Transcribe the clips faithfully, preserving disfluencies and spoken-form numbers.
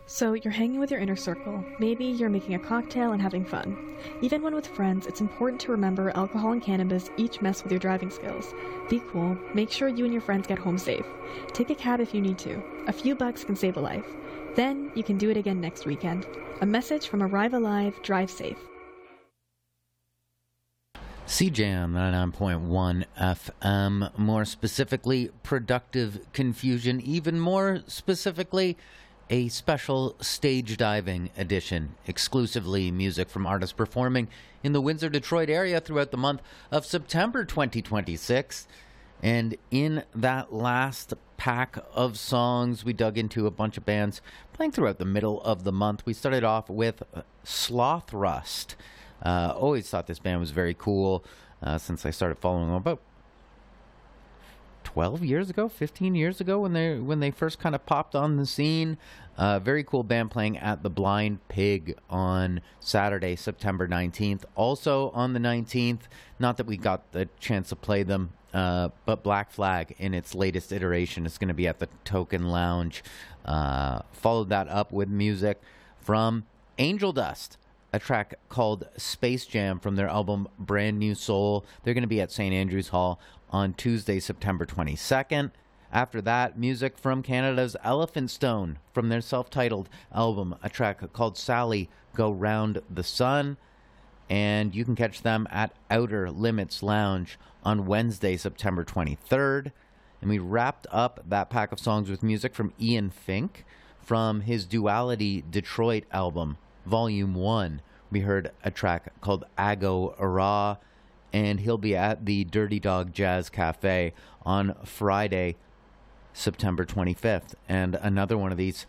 So you're hanging with your inner circle. Maybe you're making a cocktail and having fun. Even when with friends, it's important to remember alcohol and cannabis each mess with your driving skills. Be cool. Make sure you and your friends get home safe. Take a cab if you need to. A few bucks can save a life. Then you can do it again next weekend. A message from Arrive Alive, Drive Safe. C Jam ninety-nine point one F M. More specifically, Productive Confusion. Even more specifically, a special stage diving edition, exclusively music from artists performing in the Windsor, Detroit area throughout the month of September twenty twenty-six. And in that last pack of songs, we dug into a bunch of bands playing throughout the middle of the month. We started off with Sloth Rust. Uh, always thought this band was very cool uh, since I started following them about twelve years ago, fifteen years ago when they when they first kind of popped on the scene. Uh, very cool band playing at the Blind Pig on Saturday, September nineteenth. Also on the nineteenth, not that we got the chance to play them, uh, but Black Flag in its latest iteration is going to be at the Token Lounge. Uh, followed that up with music from Angel Dust, a track called Space Jam from their album Brand New Soul. They're going to be at Saint Andrews Hall on Tuesday, September twenty-second. After that, music from Canada's Elephant Stone from their self-titled album, a track called Sally Go Round the Sun. And you can catch them at Outer Limits Lounge on Wednesday, September twenty-third. And we wrapped up that pack of songs with music from Ian Fink from his Duality Detroit album, Volume one. We heard a track called Ago Ara, and he'll be at the Dirty Dog Jazz Cafe on Friday, September twenty-fifth. And another one of these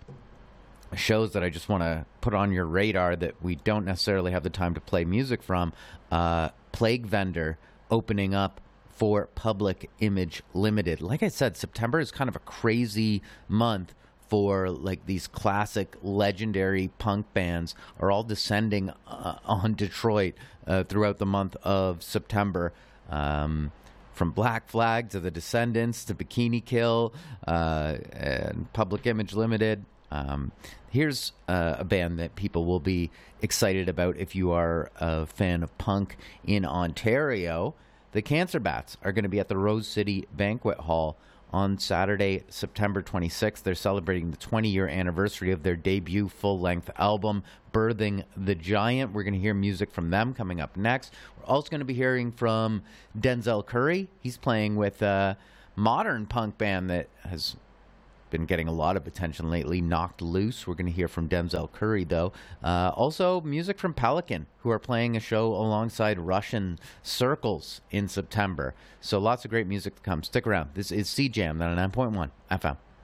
shows that I just want to put on your radar that we don't necessarily have the time to play music from, uh, Plague Vendor opening up for Public Image Limited. Like I said, September is kind of a crazy month for like these classic legendary punk bands are all descending uh, on Detroit uh, throughout the month of September. Um, from Black Flag to the Descendants to Bikini Kill uh, and Public Image Limited. Um, here's uh, a band that people will be excited about if you are a fan of punk in Ontario. The Cancer Bats are going to be at the Rose City Banquet Hall on Saturday, September twenty-sixth. They're celebrating the twenty-year anniversary of their debut full-length album, Birthing the Giant. We're going to hear music from them coming up next. We're also going to be hearing from Denzel Curry. He's playing with a modern punk band that has been getting a lot of attention lately, Knocked Loose. We're going to hear from Denzel Curry, though. Uh, also, music from Pelican, who are playing a show alongside Russian Circles in September. So lots of great music to come. Stick around. This is C Jam ninety-nine point one F M.